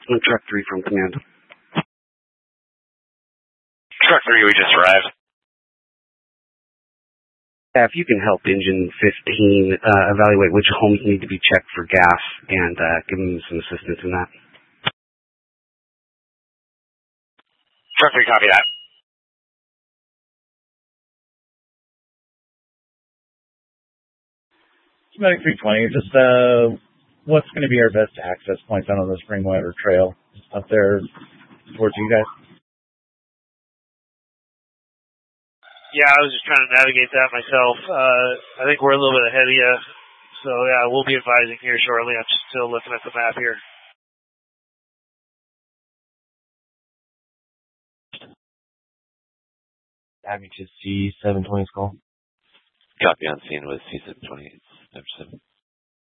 Truck 3 from command. Truck 3, we just arrived. If you can help Engine 15 evaluate which homes need to be checked for gas and give them some assistance in that. Truck 3, copy that. Medic 320, just what's going to be our best access points on the Springwater Trail up there towards you guys? Yeah, I was just trying to navigate that myself. I think we're a little bit ahead of you. So, yeah, we'll be advising here shortly. I'm still looking at the map here. Happy to C720's call. Copy on scene with C720.